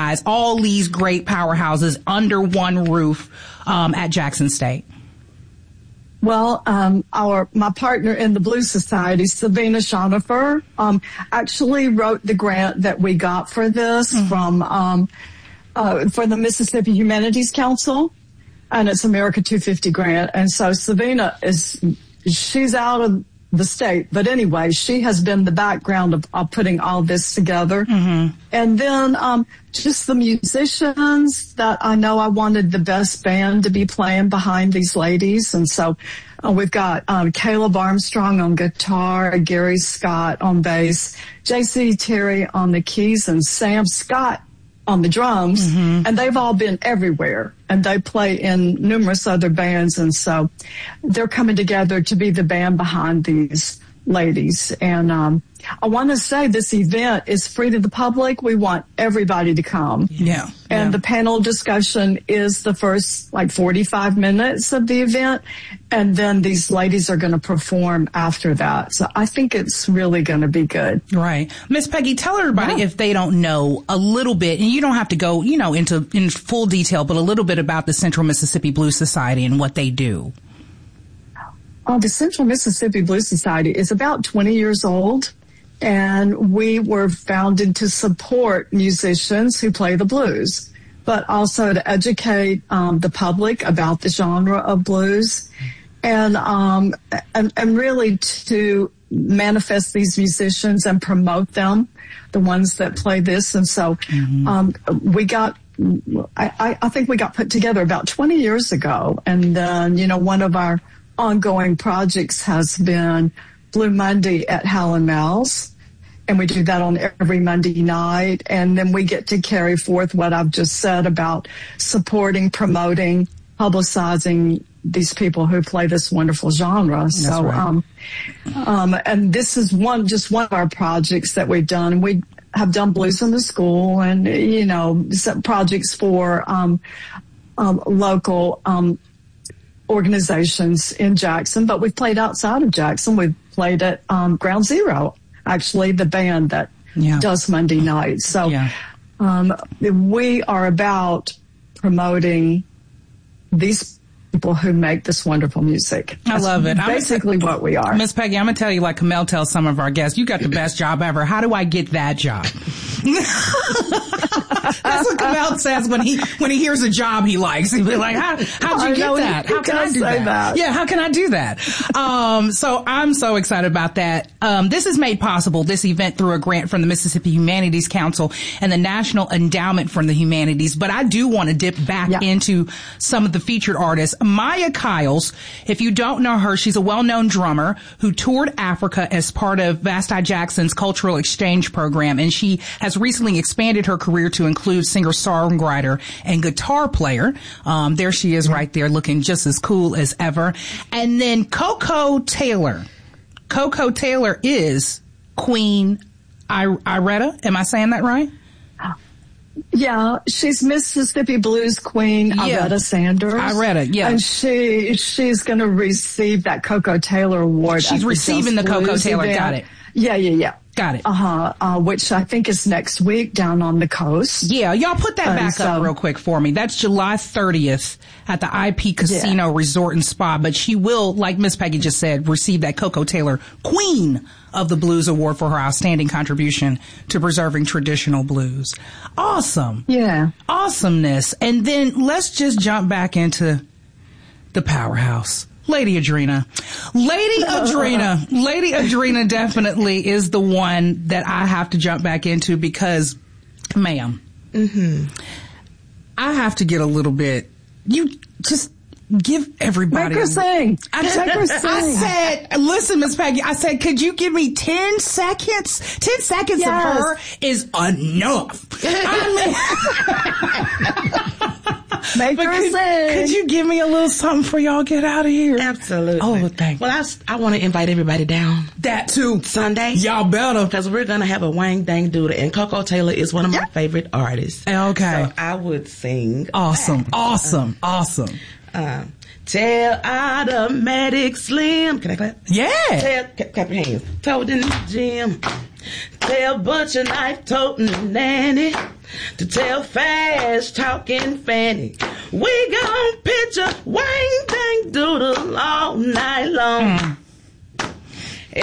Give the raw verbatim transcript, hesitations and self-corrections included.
guys, all these great powerhouses under one roof um, at Jackson State? Well, um, our, my partner in the Blues Society, Savina Shonifer, um, actually wrote the grant that we got for this mm-hmm. from, um, uh, for the Mississippi Humanities Council, and it's America two fifty grant. And so Savina is, she's out of the state, but anyway, she has been the background of, of putting all this together. Mm-hmm. And then, um, just the musicians that I know I wanted the best band to be playing behind these ladies. And so uh, we've got, um, Caleb Armstrong on guitar, Gary Scott on bass, J C Terry on the keys, and Sam Scott on the drums. Mm-hmm. And they've all been everywhere, and they play in numerous other bands. And so they're coming together to be the band behind these ladies. And um I want to say this event is free to the public. We want everybody to come. Yeah. And yeah. the panel discussion is the first like forty-five minutes of the event. And then these ladies are going to perform after that. So I think it's really going to be good. Right. Miss Peggy, tell everybody, yeah. if they don't know, a little bit, and you don't have to go, you know, into in full detail, but a little bit about the Central Mississippi Blues Society and what they do. Oh, the Central Mississippi Blues Society is about twenty years old. And we were founded to support musicians who play the blues, but also to educate um, the public about the genre of blues, and um, and, and really to manifest these musicians and promote them, the ones that play this. And so mm-hmm. um, we got, I, I think we got put together about twenty years ago. And then, you know, one of our ongoing projects has been Blue Monday at Howlin' Mouse. And we do that on every Monday night. And then we get to carry forth what I've just said about supporting, promoting, publicizing these people who play this wonderful genre. That's so, right. um, um, and this is one, just one of our projects that we've done. And we have done Blues in the School, and, you know, some projects for, um, um, local, um, organizations in Jackson, but we've played outside of Jackson. We've played at, um, Ground Zero. Actually, the band that yeah. does Monday nights. So yeah. um, we are about promoting these people who make this wonderful music. That's I love it. Basically I'm, what we are. Miss Peggy, I'm going to tell you like Kamel tells some of our guests, you got the best job ever. How do I get that job? That's what Kamel says when he when he hears a job he likes. He'll be like, How, how'd you get that? How can I do that? that? Yeah, how can I do that? Um, so I'm so excited about that. Um, this is made possible, this event, through a grant from the Mississippi Humanities Council and the National Endowment for the Humanities. But I do want to dip back yeah. into some of the featured artists. Maya Kyles, if you don't know her, she's a well-known drummer who toured Africa as part of Vasti Jackson's cultural exchange program, and she has recently expanded her career to include singer-songwriter and guitar player. Um, there she is right there looking just as cool as ever. And then Coco Taylor. Coco Taylor is Queen I- Iretta. Am I saying that right? Yeah, she's Mississippi Blues Queen, yeah. Iretta Sanders. Iretta, yeah. And she she's going to receive that Coco Taylor Award. She's receiving the, the Coco Taylor, event. Got it. Yeah, yeah, yeah. Got it. Uh-huh, uh, which I think is next week down on the coast. Yeah, y'all put that back so, up real quick for me. That's July thirtieth at the I P Casino yeah. Resort and Spa. But she will, like Miss Peggy just said, receive that Coco Taylor Queen of the Blues Award for her outstanding contribution to preserving traditional blues. Awesome. Yeah. Awesomeness. And then let's just jump back into the powerhouse. Lady Adrena. Lady Adrena. Lady Adrena definitely is the one that I have to jump back into because, ma'am, mm-hmm. I have to get a little bit, you just give everybody. Make her sing. I, Make her sing. I said, listen, Miss Peggy, I said, could you give me ten seconds? ten seconds yes. of her is enough. I mean, Make her could, sing. Could you give me a little something for y'all get out of here? Absolutely. Oh, thank you. Well, I, I want to invite everybody down. That too. Sunday. Y'all better. Because we're going to have a Wang Dang Doodle, and Coco Taylor is one of yep. my favorite artists. Okay. So I would sing. Awesome. Back. Awesome. Uh, awesome. Uh, Tell Automatic Slim. Can I clap? Yeah. Tell, clap your hands. Told in the gym. Tell Butcher Knife Toting Nanny to tell Fast Talking Fanny. We gon' picture Wang Dang Doodle all night long. Mm.